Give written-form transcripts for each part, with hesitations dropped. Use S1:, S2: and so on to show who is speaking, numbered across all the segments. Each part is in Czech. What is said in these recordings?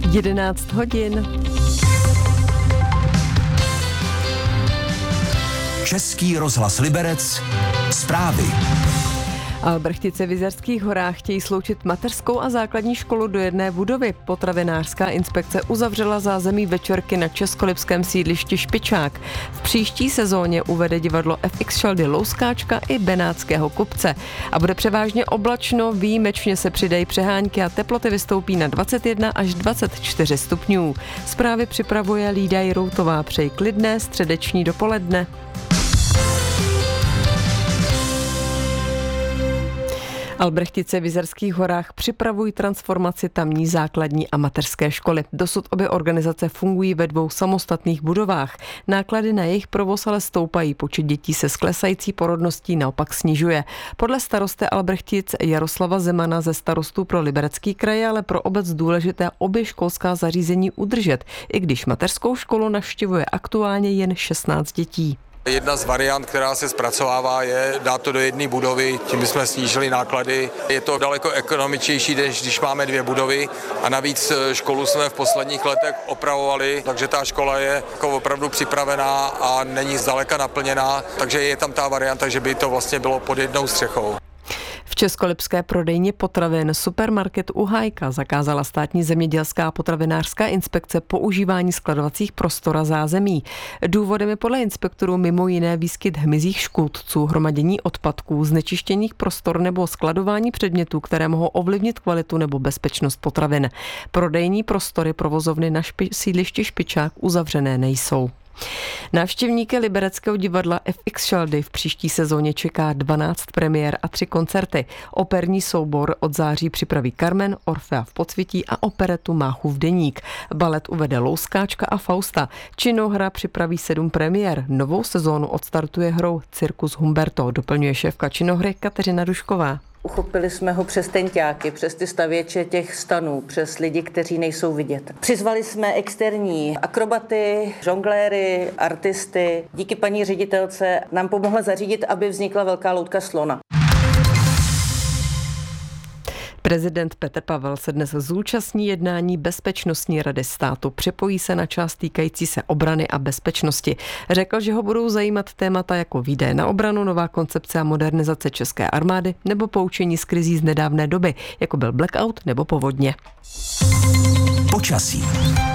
S1: 11 hodin.
S2: Český rozhlas Liberec. Zprávy.
S1: Albrechtice v Jizerských horách chtějí sloučit mateřskou a základní školu do jedné budovy. Potravinářská inspekce uzavřela zázemí večerky na českolipském sídlišti Špičák. V příští sezóně uvede divadlo FX Šaldy Louskáčka i Benátského kupce. A bude převážně oblačno, výjimečně se přidají přehánky a teploty vystoupí na 21 až 24 stupňů. Zprávy připravuje Lída Jiroutová. Přeji klidné středeční dopoledne. Albrechtice v Jizerských horách připravují transformaci tamní základní a mateřské školy. Dosud obě organizace fungují ve dvou samostatných budovách. Náklady na jejich provoz ale stoupají, počet dětí se s klesající porodností naopak snižuje. Podle starosty Albrechtic Jaroslava Zemana ze Starostů pro Liberecký kraj je ale pro obec důležité obě školská zařízení udržet, i když mateřskou školu navštěvuje aktuálně jen 16 dětí.
S3: Jedna z variant, která se zpracovává, je dát to do jedné budovy, tím bychom snížili náklady. Je to daleko ekonomičtější, než když máme dvě budovy a navíc školu jsme v posledních letech opravovali, takže ta škola je jako opravdu připravená a není zdaleka naplněná, takže je tam ta varianta, že by to vlastně bylo pod jednou střechou.
S1: V českolipské prodejně potravin supermarket Uhájka zakázala státní zemědělská a potravinářská inspekce používání skladovacích prostor a zázemí. Důvodem je podle inspektorů mimo jiné výskyt hmyzích škůdců, hromadění odpadků, znečištěných prostor nebo skladování předmětů, které mohou ovlivnit kvalitu nebo bezpečnost potravin. Prodejní prostory provozovny na sídlišti Špičák uzavřené nejsou. Návštěvníky Libereckého divadla FX Šaldy v příští sezóně čeká 12 premiér a 3 koncerty. Operní soubor od září připraví Carmen, Orfea v Podsvětí a operetu Máchův deník. Balet uvede Louskáčka a Fausta. Činohra připraví 7 premiér. Novou sezónu odstartuje hrou Cirkus Humberto, doplňuje šéfka činohry Kateřina Dušková.
S4: Uchopili jsme ho přes tenťáky, přes ty stavěče těch stanů, přes lidi, kteří nejsou vidět. Přizvali jsme externí akrobaty, žongléry, artisty. Díky paní ředitelce nám pomohla zařídit, aby vznikla velká loutka slona.
S1: Prezident Petr Pavel se dnes zúčastní jednání Bezpečnostní rady státu. Připojí se na část týkající se obrany a bezpečnosti. Řekl, že ho budou zajímat témata jako výdaje na obranu, nová koncepce a modernizace české armády nebo poučení z krizí z nedávné doby, jako byl blackout nebo povodně.
S2: Počasí.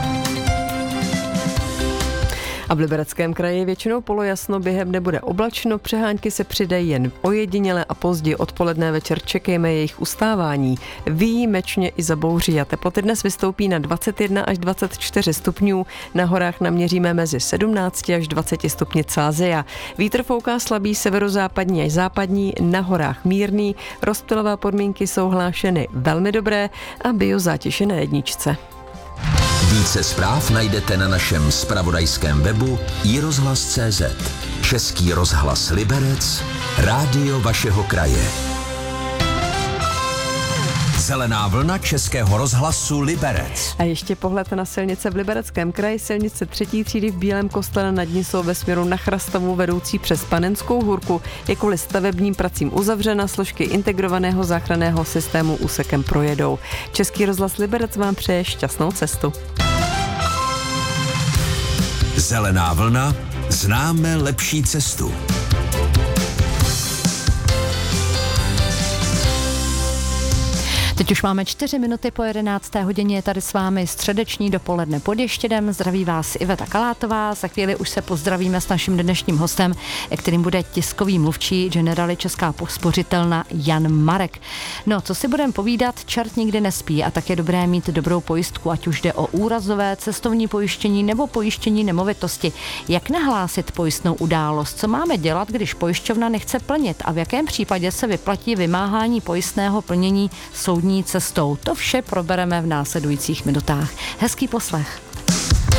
S1: A v Libereckém kraji je většinou polojasno, během dne bude oblačno, přehánky se přidají jen ojediněle a později odpoledne večer čekejme jejich ustávání. Výjimečně i za bouří a teploty dnes vystoupí na 21 až 24 stupňů, na horách naměříme mezi 17 až 20 stupni Celsia. Vítr fouká slabý severozápadní až západní, na horách mírný, rozptylové podmínky jsou hlášeny velmi dobré a biozátěž je na jedničce.
S2: Více zpráv najdete na našem zpravodajském webu iRozhlas.cz. Český rozhlas Liberec, rádio vašeho kraje. Zelená vlna Českého rozhlasu Liberec.
S1: A ještě pohled na silnice v Libereckém kraji. Silnice 3. třídy v Bílém Kostele nad ní jsou ve směru na Chrastavu vedoucí přes Panenskou hůrku. Je kvůli stavebním pracím uzavřena, složky integrovaného záchranného systému úsekem projedou. Český rozhlas Liberec vám přeje šťastnou cestu.
S2: Zelená vlna, známe lepší cestu.
S5: Teď už máme 4 minuty po 11. hodině, je tady s vámi středeční dopoledne pod Ještědem. Zdraví vás Iveta Kalátová. Za chvíli už se pozdravíme s naším dnešním hostem, kterým bude tiskový mluvčí Generali Česká spořitelna Jan Marek. No, co si budeme povídat, čert nikdy nespí a tak je dobré mít dobrou pojistku, ať už jde o úrazové, cestovní pojištění nebo pojištění nemovitosti. Jak nahlásit pojistnou událost? Co máme dělat, když pojišťovna nechce plnit a v jakém případě se vyplatí vymáhání pojistného plnění soudní cestou? To vše probereme v následujících minutách. Hezký poslech.